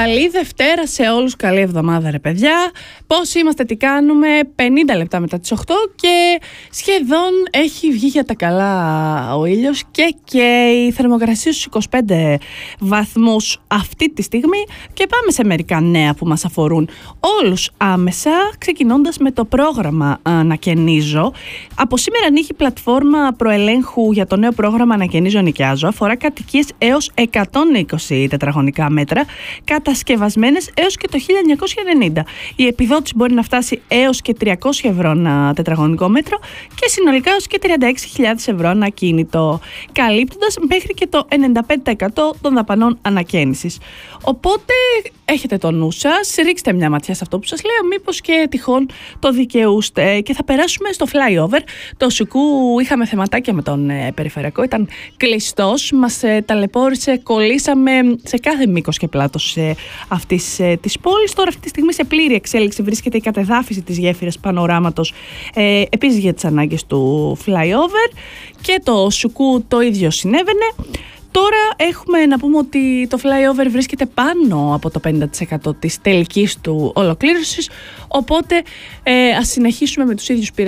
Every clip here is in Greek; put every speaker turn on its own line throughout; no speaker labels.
Καλή Δευτέρα σε όλους, καλή εβδομάδα ρε παιδιά. Πώς είμαστε, τι κάνουμε? 50 λεπτά μετά τις 8 και σχεδόν έχει βγει για τα καλά ο ήλιος και η θερμοκρασία στους 25 βαθμούς αυτή τη στιγμή. Και πάμε σε μερικά νέα που μας αφορούν όλους άμεσα, ξεκινώντας με το πρόγραμμα Ανακαινίζω. Από σήμερα ανοίγει πλατφόρμα προελέγχου για το νέο πρόγραμμα Ανακαινίζω Νοικιάζω. Αφορά κατοικίες έως 120 τετραγωνικά μέτρα, κατασκευασμένες έως και το 1990. Η επιδότηση μπορεί να φτάσει έως και 300 ευρώ ένα τετραγωνικό μέτρο και συνολικά έως και 36.000 ευρώ ένα ακίνητο, καλύπτοντας μέχρι και το 95% των δαπανών ανακαίνησης. Οπότε έχετε το νου σας, ρίξτε μια ματιά σε αυτό που σας λέω, μήπως και τυχόν το δικαιούστε. Και θα περάσουμε στο flyover. Το Σουκού είχαμε θεματάκια με τον περιφερειακό, ήταν κλειστός, μας ταλαιπώρησε, κολλήσαμε σε κάθε μήκος και πλάτος αυτής της πόλης. Τώρα αυτή τη στιγμή σε πλήρη εξέλιξη βρίσκεται η κατεδάφιση της γέφυρας πανοράματος, επίσης για τις ανάγκες του flyover, και το Σουκού το ίδιο συνέβαινε. Τώρα έχουμε να πούμε ότι το flyover βρίσκεται πάνω από το 50% της τελικής του ολοκλήρωσης, οπότε ας συνεχίσουμε με τους ίδιους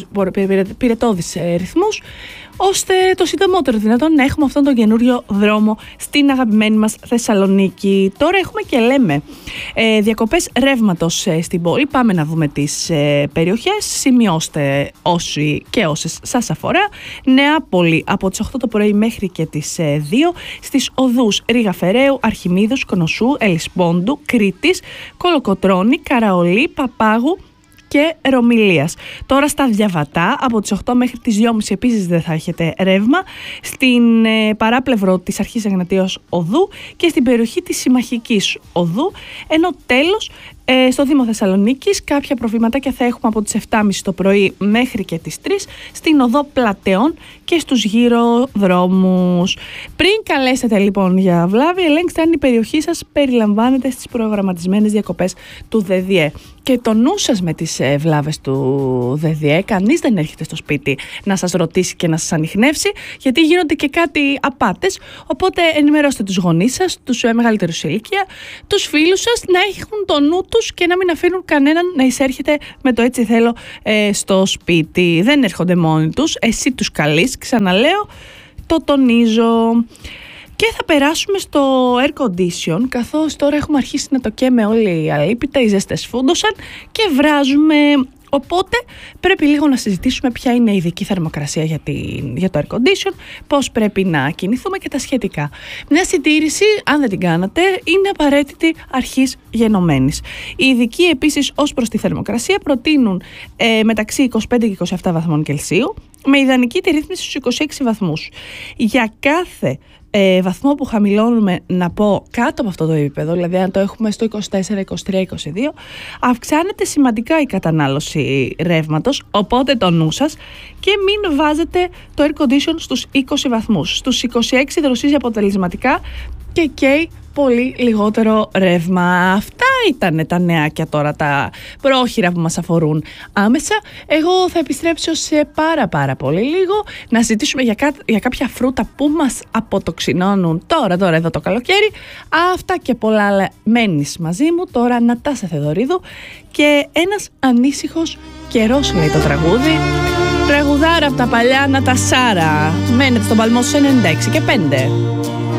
πυρετώδεις ρυθμούς, ώστε το συντομότερο δυνατόν να έχουμε αυτόν τον καινούριο δρόμο στην αγαπημένη μας Θεσσαλονίκη. Τώρα έχουμε και λέμε διακοπές ρεύματος στην πόλη. Πάμε να δούμε τις περιοχές. Σημειώστε όσοι και όσες σας αφορά. Νεάπολη από τις 8 το πρωί μέχρι και τις 2. Στις οδούς Ρήγα Φεραίου, Αρχιμίδους, Κονοσσού, Ελισπόντου, Κρήτης, Κολοκοτρώνη, Καραολί, Παπάγου και Ρωμιλίας. Τώρα στα Διαβατά από τις 8 μέχρι τις 2.30 επίσης δεν θα έχετε ρεύμα, στην παράπλευρο της Αρχής Εγνατίας Οδού και στην περιοχή της Συμμαχικής Οδού, ενώ τέλος στο Δήμο Θεσσαλονίκης κάποια προβληματάκια θα έχουμε από τις 7.30 το πρωί μέχρι και τις 3 στην Οδό Πλατεών και στους γύρω δρόμους. Πριν καλέσετε λοιπόν για βλάβη, ελέγξτε αν η περιοχή σας περιλαμβάνεται στις προγραμματισμένες διακοπές του ΔΔΕ. Και το νου σας με τις βλάβες του ΔΔΕ, κανείς δεν έρχεται στο σπίτι να σας ρωτήσει και να σας ανιχνεύσει, γιατί γίνονται και κάτι απάτες, οπότε ενημερώστε τους γονείς σας, τους μεγαλύτερους σε ηλικία, τους φίλους σας, να έχουν το νου τους και να μην αφήνουν κανέναν να εισέρχεται με το έτσι θέλω στο σπίτι. Δεν έρχονται μόνοι τους, εσύ τους καλείς, ξαναλέω, το τονίζω. Και θα περάσουμε στο air condition, καθώς τώρα έχουμε αρχίσει να το καίμε όλοι αλίπητα, οι ζέστες φούντωσαν και βράζουμε. Οπότε πρέπει λίγο να συζητήσουμε ποια είναι η ειδική θερμοκρασία για το air condition, πώς πρέπει να κινηθούμε και τα σχετικά. Μια συντήρηση, αν δεν την κάνατε, είναι απαραίτητη αρχής γενομένης. Οι ειδικοί επίσης ως προς τη θερμοκρασία προτείνουν μεταξύ 25 και 27 βαθμών Κελσίου, με ιδανική τη ρύθμιση στους 26 βαθμούς. Για κάθε βαθμό που χαμηλώνουμε, να πω, κάτω από αυτό το επίπεδο, δηλαδή αν το έχουμε στο 24, 23, 22, αυξάνεται σημαντικά η κατανάλωση ρεύματος, οπότε το νου σας και μην βάζετε το air condition στους 20 βαθμούς. Στους 26 δροσίζει αποτελεσματικά και καίει πολύ λιγότερο ρεύμα. Αυτά ήταν τα νεάκια τώρα, τα πρόχειρα που μας αφορούν άμεσα. Εγώ θα επιστρέψω σε πάρα πολύ λίγο να συζητήσουμε για κάποια φρούτα που μας αποτοξινώνουν τώρα εδώ το καλοκαίρι. Αυτά και πολλά άλλα. Μένεις μαζί μου τώρα, Νατάσα Θεοδωρίδου, και ένας ανήσυχος καιρός, λέει το τραγούδι. Τραγουδάρα από τα παλιά Νατασάρα. Μένετε στον παλμό στους 96 και 5.